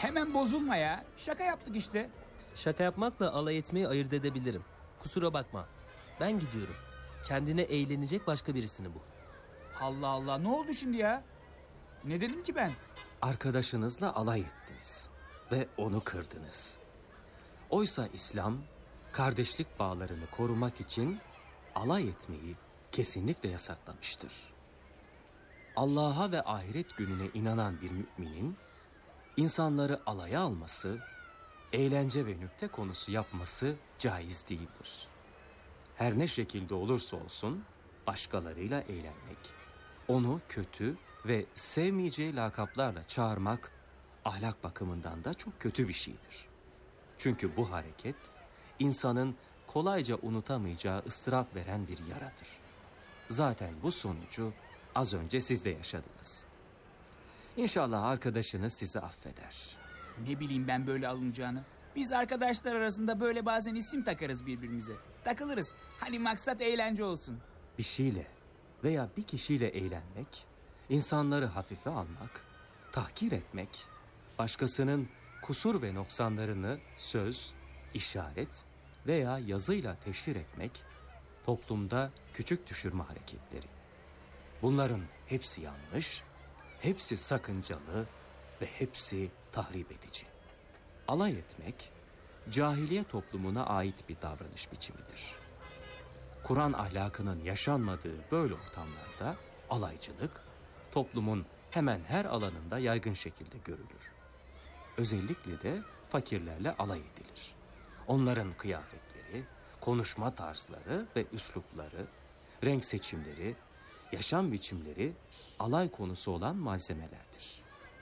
Hemen bozulma ya. Şaka yaptık işte. Şaka yapmakla alay etmeyi ayırt edebilirim. Kusura bakma. Ben gidiyorum. Kendine eğlenecek başka birisini bul. Allah Allah, ne oldu şimdi ya? Ne dedim ki ben? Arkadaşınızla alay ettiniz ve onu kırdınız. Oysa İslam kardeşlik bağlarını korumak için alay etmeyi kesinlikle yasaklamıştır. Allah'a ve ahiret gününe inanan bir müminin insanları alaya alması, eğlence ve nükte konusu yapması caiz değildir. Her ne şekilde olursa olsun başkalarıyla eğlenmek, onu kötü ve sevmeyeceği lakaplarla çağırmak ahlak bakımından da çok kötü bir şeydir. Çünkü bu hareket insanın kolayca unutamayacağı ıstırap veren bir yaradır. Zaten bu sonucu az önce siz de yaşadınız. İnşallah arkadaşınız sizi affeder. Ne bileyim ben böyle alınacağını. Biz arkadaşlar arasında böyle bazen isim takarız birbirimize. Takılırız. Hani maksat eğlence olsun. Bir şeyle veya bir kişiyle eğlenmek, insanları hafife almak, tahkir etmek, başkasının kusur ve noksanlarını söz, işaret veya yazıyla teşhir etmek, toplumda küçük düşürme hareketleri. Bunların hepsi yanlış, hepsi sakıncalı ve hepsi tahrip edici. Alay etmek, cahiliye toplumuna ait bir davranış biçimidir. Kur'an ahlakının yaşanmadığı böyle ortamlarda alaycılık, toplumun hemen her alanında yaygın şekilde görülür. Özellikle de fakirlerle alay edilir. Onların kıyafetleri, konuşma tarzları ve üslupları, renk seçimleri, yaşam biçimleri alay konusu olan malzemelerdir.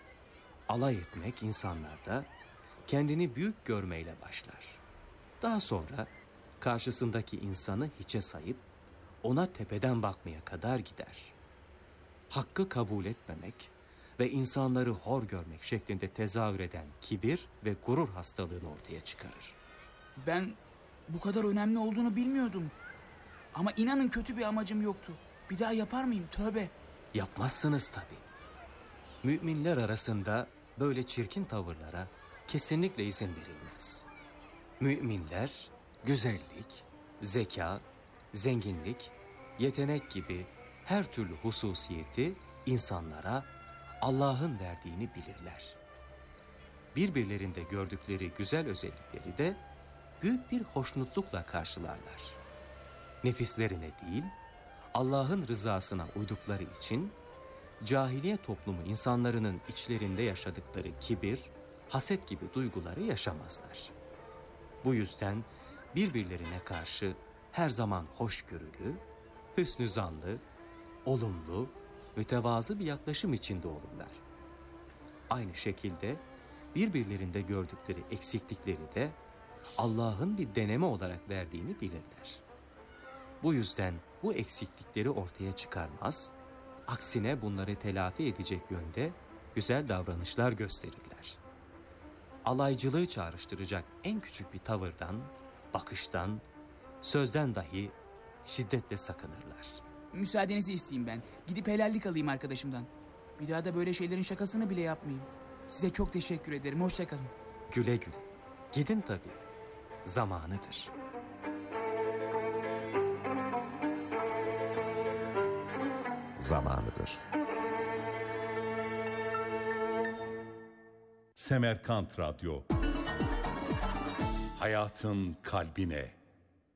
Alay etmek insanlarda kendini büyük görmeyle başlar. Daha sonra karşısındaki insanı hiçe sayıp ona tepeden bakmaya kadar gider. Hakkı kabul etmemek ve insanları hor görmek şeklinde tezahür eden kibir ve gurur hastalığını ortaya çıkarır. Ben bu kadar önemli olduğunu bilmiyordum. Ama inanın kötü bir amacım yoktu. Bir daha yapar mıyım? Tövbe. Yapmazsınız tabii. Müminler arasında böyle çirkin tavırlara kesinlikle izin verilmez. Müminler güzellik, zeka, zenginlik, yetenek gibi her türlü hususiyeti insanlara Allah'ın verdiğini bilirler. Birbirlerinde gördükleri güzel özellikleri de büyük bir hoşnutlukla karşılarlar. Nefislerine değil, Allah'ın rızasına uydukları için cahiliye toplumu insanların içlerinde yaşadıkları kibir, haset gibi duyguları yaşamazlar. Bu yüzden birbirlerine karşı her zaman hoşgörülü, hüsnü zanlı, olumlu, mütevazı bir yaklaşım içinde olurlar. Aynı şekilde birbirlerinde gördükleri eksiklikleri de Allah'ın bir deneme olarak verdiğini bilirler. Bu yüzden bu eksiklikleri ortaya çıkarmaz, aksine bunları telafi edecek yönde güzel davranışlar gösterirler. Alaycılığı çağrıştıracak en küçük bir tavırdan, bakıştan, sözden dahi şiddetle sakınırlar. Müsaadenizi isteyeyim ben. Gidip helallik alayım arkadaşımdan. Bir daha da böyle şeylerin şakasını bile yapmayayım. Size çok teşekkür ederim. Hoşça kalın. Güle güle. Gidin tabii. Zamanıdır. Zamanıdır. Semerkant Radyo. Hayatın kalbine.